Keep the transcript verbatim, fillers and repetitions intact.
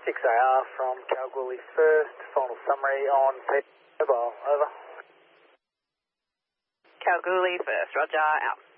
six A R from Kalgoorlie First, final summary on Pete Mobile, over. Kalgoorlie First, roger, out.